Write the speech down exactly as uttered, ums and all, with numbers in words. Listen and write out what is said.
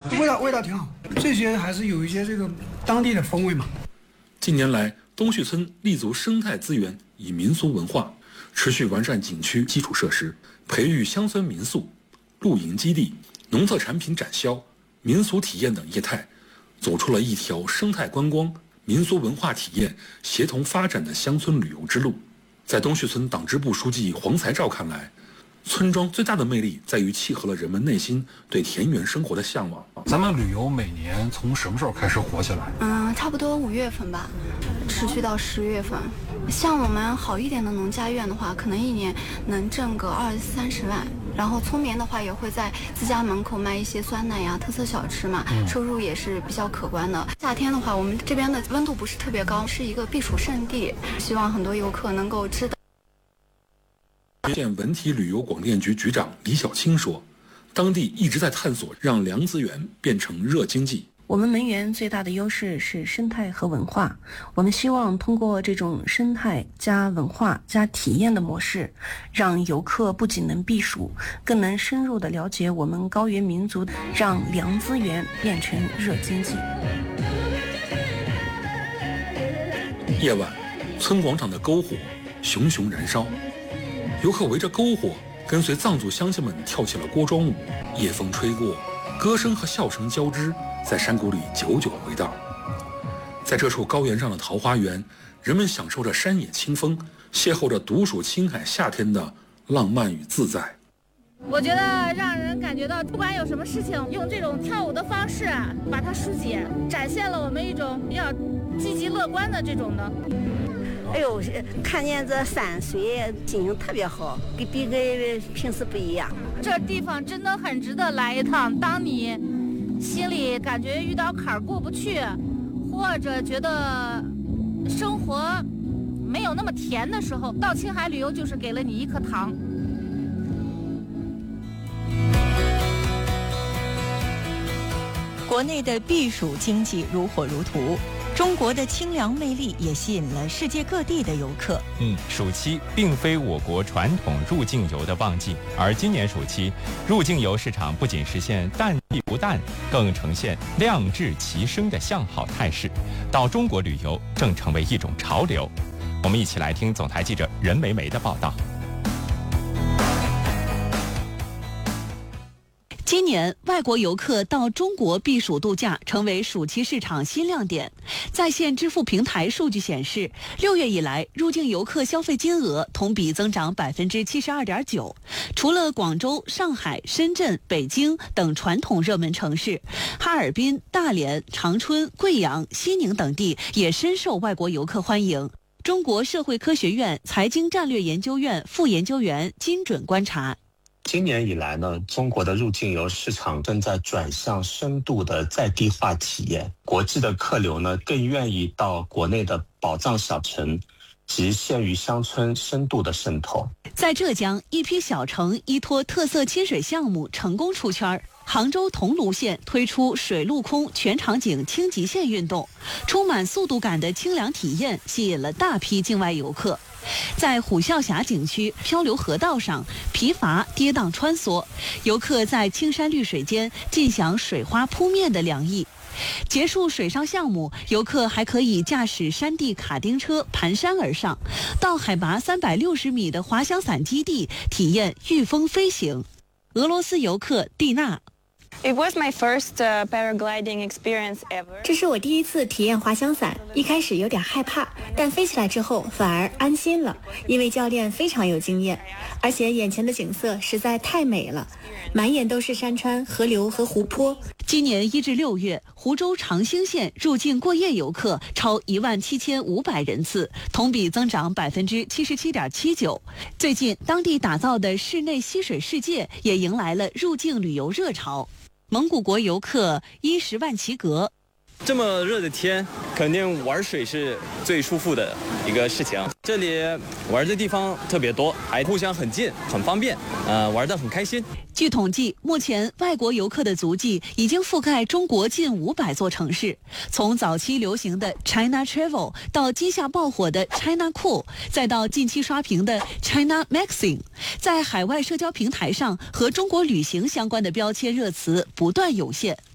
味道味道挺好，这些还是有一些这个当地的风味嘛。 近年来，东旭村立足生态资源与民俗文化，持续完善景区基础设施，培育乡村民宿、露营基地、农特产品展销、民俗体验等业态，走出了一条生态观光、民俗文化体验协同发展的乡村旅游之路。在东旭村党支部书记黄才照看来，村庄最大的魅力在于契合了人们内心对田园生活的向往。 咱们旅游每年从什么时候开始火起来？ 嗯，差不多五月份吧，持续到十月份。像我们好一点的农家院的话，可能一年能挣个二三十万。然后村民的话也会在自家门口卖一些酸奶呀、特色小吃嘛，收入也是比较可观的。夏天的话，我们这边的温度不是特别高，是一个避暑胜地，希望很多游客能够知道。 县文体旅游广电局局长李小青说，当地一直在探索让凉资源变成热经济。 我们门源最大的优势是生态和文化，我们希望通过这种生态加文化加体验的模式，让游客不仅能避暑，更能深入地了解我们高原民族，让凉资源变成热经济。 夜晚，村广场的篝火熊熊燃烧，游客围着篝火，跟随藏族乡亲们跳起了锅庄舞。夜风吹过，歌声和笑声交织，在山谷里久久回荡。在这处高原上的桃花源，人们享受着山野清风，邂逅着独属青海夏天的浪漫与自在。 我觉得让人感觉到，不管有什么事情，用这种跳舞的方式啊，把它疏解，展现了我们一种比较积极乐观的这种的。 哎呦，看见这山水，心情特别好，跟比跟平时不一样。 这地方真的很值得来一趟。当你心里感觉遇到坎儿过不去，或者觉得生活没有那么甜的时候，到青海旅游就是给了你一颗糖。 国内的避暑经济如火如荼，中国的清凉魅力也吸引了世界各地的游客。 嗯，暑期并非我国传统入境游的旺季，而今年暑期入境游市场不仅实现淡季不淡，更呈现量质齐升的向好态势。到中国旅游正成为一种潮流。我们一起来听总台记者任梅梅的报道。 今年，外国游客到中国避暑度假成为暑期市场新亮点。在线支付平台数据显示，六月以来，入境游客消费金额同比增长百分之七十二点九。除了广州、上海、深圳、北京等传统热门城市，哈尔滨、大连、长春、贵阳、西宁等地也深受外国游客欢迎。中国社会科学院财经战略研究院副研究员金准观察。 今年以来呢，中国的入境游市场正在转向深度的在地化体验，国际的客流呢更愿意到国内的宝藏小城及县域乡村深度的渗透。 在浙江，一批小城依托特色亲水项目成功出圈。杭州桐庐县推出水陆空全场景轻极限运动，充满速度感的清凉体验吸引了大批境外游客。在虎啸峡景区漂流河道上，皮筏跌宕穿梭，游客在青山绿水间尽享水花扑面的凉意。结束水上项目，游客还可以驾驶山地卡丁车盘山而上，到海拔三百六十米的滑翔伞基地体验御风飞行。俄罗斯游客蒂娜。 It was my first uh, paragliding experience ever. 这是我第一次体验滑翔伞，一开始有点害怕，但飞起来之后反而安心了，因为教练非常有经验，而且眼前的景色实在太美了，满眼都是山川、河流和湖泊。 今年一至六月，湖州长兴县入境过夜游客超一万七千五百人次，同比增长百分之七十七点七九。最近，当地打造的室内溪水世界也迎来了入境旅游热潮。蒙古国游客伊什万齐格。 这么热的天，肯定玩水是最舒服的一个事情。这里玩的地方特别多，还互相很近，很方便，呃，玩得很开心。 据统计，目前外国游客的足迹已经覆盖中国近五百座城市。从早期流行的 China Travel 到今夏爆火的 China Cool， 再到近期刷屏的 China Magazine， 在海外社交平台上和中国旅行相关的标签热词不断涌现。